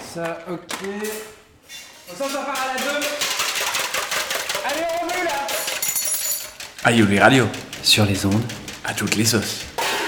Ça, ok. Ça part à la 2. Allez, on remue là. Aïe, les radios. Sur les ondes. À toutes les sauces.